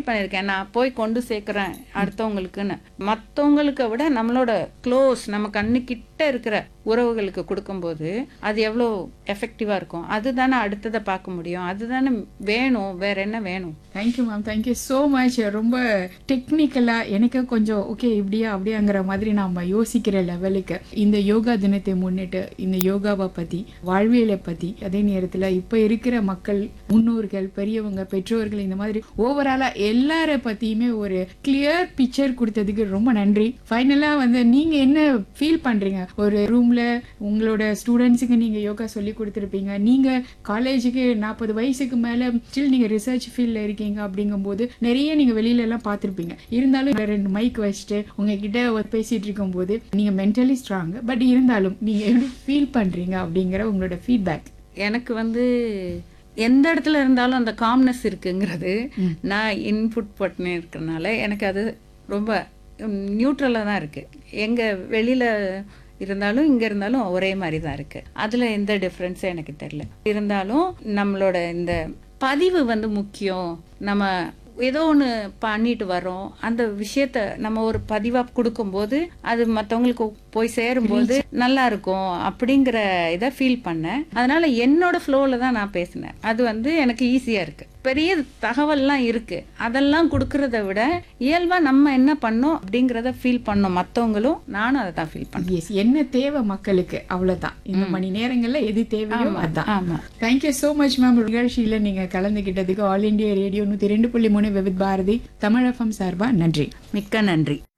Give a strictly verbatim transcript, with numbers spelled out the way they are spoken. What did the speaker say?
Feel பண்ணியிருக்கேன். நான் போய் கொண்டு சேர்க்குறேன் அடுத்தவங்களுக்குன்னு. மற்றவங்களுக்கு விட நம்மளோட க்ளோஸ், நம்ம கண்ணுக்கிட்ட இருக்கிற உறவுகளுக்கு கொடுக்கும்போது அது எவ்வளோ எஃபெக்டிவாக இருக்கும். அதுதானே அடுத்ததை பார்க்க முடியும். அதுதானே வேணும். வேற என்ன வேணும்? Thank you ma'am, thank you so much. ரொம்ப டெக்னிக்கலாக எனக்கு கொஞ்சம் ஓகே இப்படியா அப்படியாங்கிற மாதிரி நாம் யோசிக்கிற லெவலுக்கு இந்த யோகா தினத்தை முன்னிட்டு இந்த யோகாவை பற்றி, வாழ்வியலை பற்றி, அதே நேரத்தில் இப்போ இருக்கிற மக்கள், முன்னோர்கள், பெரியவங்க, பெற்றோர்கள், இந்த மாதிரி ஓவராலாக எல்லாரை பற்றியுமே ஒரு கிளியர் பிக்சர் கொடுத்ததுக்கு ரொம்ப நன்றி. ஃபைனலாக வந்து நீங்கள் என்ன ஃபீல் பண்ணுறீங்க? ஒரு ரூமில் உங்களோட ஸ்டூடெண்ட்ஸுக்கு நீங்கள் யோகா சொல்லி கொடுத்துருப்பீங்க. நீங்கள் காலேஜுக்கு நாற்பது வயசுக்கு மேலே ஸ்டில் நீங்கள் ரிசர்ச் ஃபீல்டில் இருக்கீங்க. அப்படிங்கும்போது நிறைய நீங்கள் வெளியில எல்லாம் பார்த்துருப்பீங்க. இருந்தாலும் ரெண்டு மைக் வச்சுட்டு உங்ககிட்ட பேசிட்டு இருக்கும்போது நீங்கள் மென்டலி ஸ்ட்ராங், பட் இருந்தாலும் நீங்கள் எப்படி ஃபீல் பண்ணுறீங்க அப்படிங்கிற உங்களோட ஃபீட்பேக். எனக்கு வந்து எந்த இடத்துல இருந்தாலும் அந்த காம்னஸ் இருக்குங்கிறது நான் இன்புட் பண்ணி இருக்கிறனால எனக்கு அது ரொம்ப நியூட்ரலாக தான் இருக்குது. எங்கள் வெளியில் இருந்தாலும் இங்கே இருந்தாலும் ஒரே மாதிரி தான் இருக்குது. அதில் எந்த டிஃப்ரென்ஸும் எனக்கு தெரியல. இருந்தாலும் நம்மளோட இந்த பதிவு வந்து முக்கியம். நம்ம ஏதோ ஒன்று பண்ணிட்டு வரோம், அந்த விஷயத்த நம்ம ஒரு பதிவாக கொடுக்கும்போது அது மற்றவங்களுக்கு போய் சேரும்போது நல்லா இருக்கும் அப்படிங்கிற இதை ஃபீல் பண்ணேன். அதனால என்னோட ஃப்ளோவில் தான் நான் பேசினேன். அது வந்து எனக்கு ஈஸியாக இருக்குது. பெரிய தகவல்லாம் இருக்கு, அதெல்லாம் கொடுக்கறத விட இயல்பா நம்ம என்ன பண்ணோம் அப்படிங்கறத ஃபீல் பண்ணோம் மற்றவங்களும். நானும் அதை தான் ஃபீல் பண்ணேன். எஸ், என்ன தேவை மக்களுக்கு, அவ்வளவுதான். இந்த மணி நேரங்கள்ல எது தேவையோ அதான். ஆமா. Thank you so much ma'am. நிகழ்ச்சியில நீங்க கலந்துகிட்டதுக்கு ஆல் இண்டியா ரேடியோ நூத்தி ரெண்டு புள்ளி மூணு விவித் பாரதி தமிழ் எஃப்எம் சார்பா நன்றி. மிக்க நன்றி.